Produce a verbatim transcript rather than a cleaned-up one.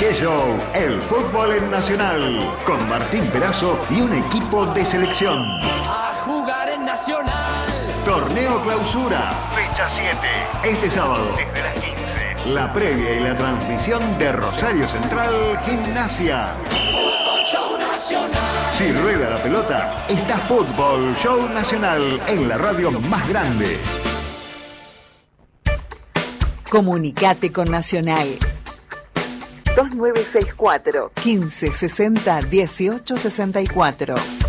¡Qué show! El fútbol en Nacional, con Martín Perazo y un equipo de selección. A jugar en Nacional. Torneo Clausura, fecha siete. Este sábado, desde las quince. La previa y la transmisión de Rosario Central Gimnasia. Fútbol Show Nacional. Si rueda la pelota, está Fútbol Show Nacional en la radio más grande. Comunicate con Nacional. dos nueve seis cuatro, quince sesenta, dieciocho sesenta y cuatro.